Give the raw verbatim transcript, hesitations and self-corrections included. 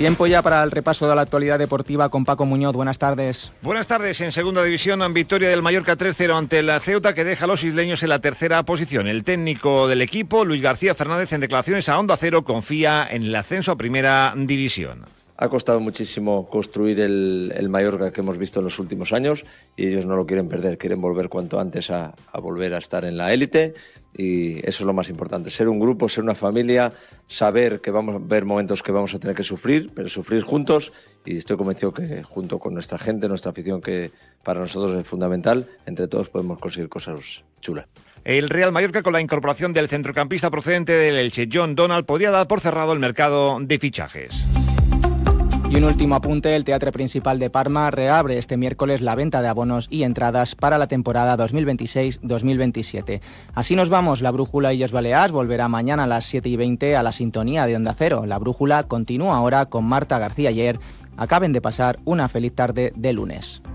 Tiempo ya para el repaso de la actualidad deportiva con Paco Muñoz. Buenas tardes. Buenas tardes. En segunda división, victoria del Mallorca tres cero ante el Ceuta, que deja a los isleños en la tercera posición. El técnico del equipo, Luis García Fernández, en declaraciones a Onda Cero, confía en el ascenso a primera división. Ha costado muchísimo construir el, el Mallorca que hemos visto en los últimos años y ellos no lo quieren perder, quieren volver cuanto antes a, a volver a estar en la élite, y eso es lo más importante, ser un grupo, ser una familia, saber que vamos a ver momentos que vamos a tener que sufrir, pero sufrir juntos, y estoy convencido que junto con nuestra gente, nuestra afición, que para nosotros es fundamental, entre todos podemos conseguir cosas chulas. El Real Mallorca, con la incorporación del centrocampista procedente del Elche, John Donald, podría dar por cerrado el mercado de fichajes. Y un último apunte, el Teatre Principal de Parma reabre este miércoles la venta de abonos y entradas para la temporada dos mil veintiséis dos mil veintisiete. Así nos vamos, la Brújula Illes Balears volverá mañana a las siete y veinte a la sintonía de Onda Cero. La Brújula continúa ahora con Marta García Ayer. Acaben de pasar una feliz tarde de lunes.